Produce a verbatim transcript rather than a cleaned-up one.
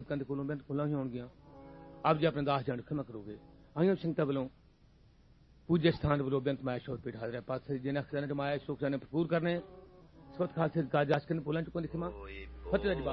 सिक्कों के कोलों बेंत खुला ही होंगे आप जी अपने दास जान खिमा करोगे आइयो सिंगता बलों पूज्य स्थान बलों बेंत माया और पीठ हाजर पास जिन्हें अक्सर माया सुख जाने भरपूर करने स्वत खास काजास के पुलां चुकों दिखमा फतेह